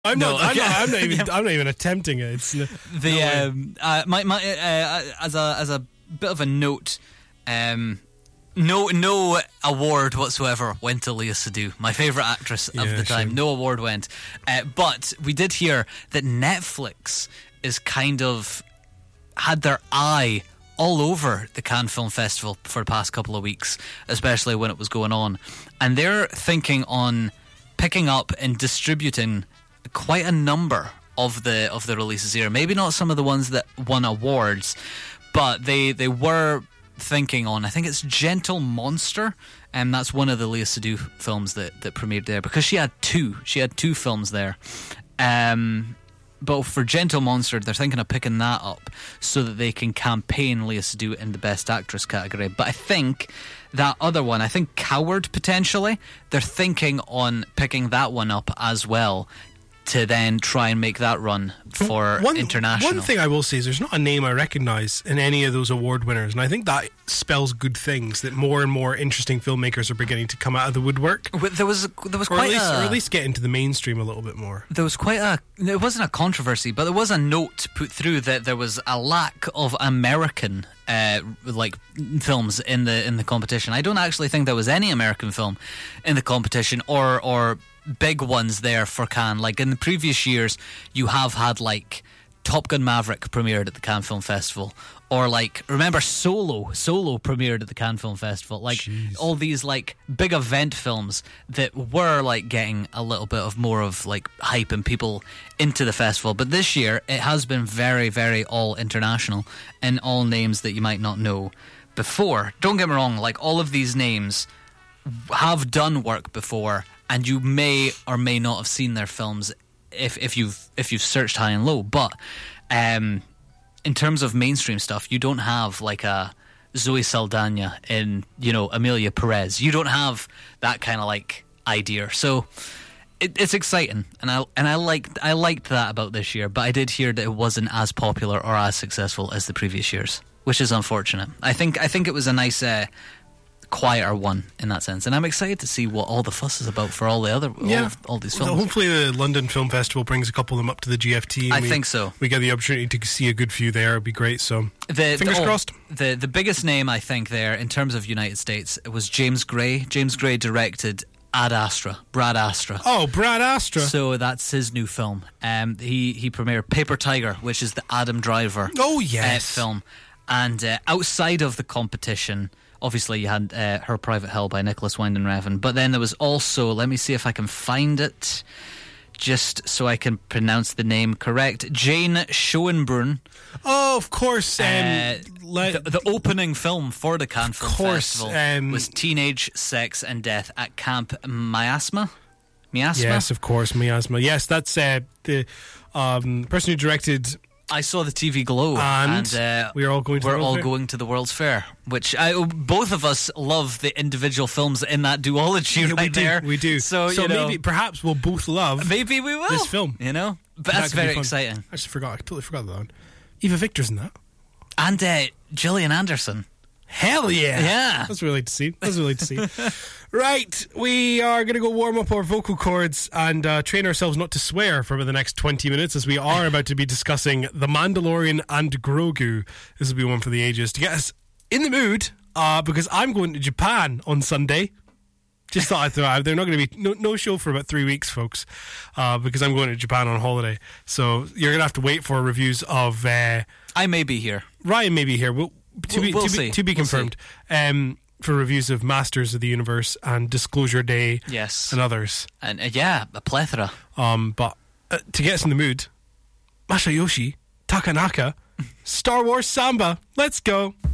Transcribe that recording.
I'm No, not. okay. I'm not even. I'm not even attempting it. It's as a bit of a note, no award whatsoever went to Léa Seydoux, my favourite actress of the time. Shame. No award went, but we did hear that Netflix is kind of had their eye all over the Cannes Film Festival for the past couple of weeks, especially when it was going on, and they're thinking on picking up and distributing quite a number of the releases here. Maybe not some of the ones that won awards, but they were thinking on, I think it's Gentle Monster, and that's one of the Léa Seydoux films that premiered there, because she had two films there. But for Gentle Monster, they're thinking of picking that up so that they can campaign Léa Seydoux in the Best Actress category. But I think that other one, I think Coward potentially, they're thinking on picking that one up as well, to then try and make that run for international. One thing I will say is there's not a name I recognise in any of those award winners, and I think that spells good things, that more and more interesting filmmakers are beginning to come out of the woodwork. There was or at least get into the mainstream a little bit more. There was it wasn't a controversy, but there was a note put through that there was a lack of American films in the competition. I don't actually think there was any American film in the competition or big ones there for Cannes. Like in the previous years, you have had like Top Gun Maverick premiered at the Cannes Film Festival, or like, remember Solo premiered at the Cannes Film Festival. Like, jeez. All these like big event films that were like getting a little bit of more of like hype and people into the festival. But this year it has been very, very all international, and all names that you might not know before. Don't get me wrong, like all of these names have done work before, and you may or may not have seen their films if you've searched high and low. But in terms of mainstream stuff, you don't have like a Zoe Saldana in, Emilia Perez. You don't have that kind of like idea. So it's exciting, and I liked that about this year. But I did hear that it wasn't as popular or as successful as the previous years, which is unfortunate. I think it was a nice quieter one in that sense, and I'm excited to see what all the fuss is about for all the other all these films. Hopefully the London Film Festival brings a couple of them up to the GFT. I think so. We get the opportunity to see a good few there. It'd be great. So fingers crossed. The biggest name I think there in terms of United States, it was James Gray. James Gray directed Ad Astra, Brad Astra. Oh, Brad Astra. So that's his new film. He premiered Paper Tiger, which is the Adam Driver film. And outside of the competition, obviously you had Her Private Hell by Nicholas Winding Refn, but then there was also, let me see if I can find it just so I can pronounce the name correct, Jane Schoenbrunn. Oh, of course. The opening film for the Cannes Film Festival was Teenage Sex and Death at Camp Miasma. Yes, of course, Miasma. Yes, that's the person who directed I Saw the TV Glow, and we're all going to the World's Fair, which both of us love the individual films in that duology there. We do. So maybe, perhaps we'll both love. Maybe we will this film. But that's very exciting. I totally forgot that one. Eva Victor's in that, and Gillian Anderson. Hell yeah! Yeah, that's really to see. Right, we are going to go warm up our vocal cords and train ourselves not to swear for the next 20 minutes, as we are about to be discussing The Mandalorian and Grogu. This will be one for the ages to get us in the mood, because I'm going to Japan on Sunday. Just thought I'd throw out there. Not going to be no show for about 3 weeks, folks, because I'm going to Japan on holiday. So you're going to have to wait for reviews of. I may be here. Ryan may be here. We'll see. To be confirmed. For reviews of Masters of the Universe and Disclosure Day, yes, and others, and a plethora. But to get us in the mood, Masayoshi Takanaka, Star Wars Samba. Let's go.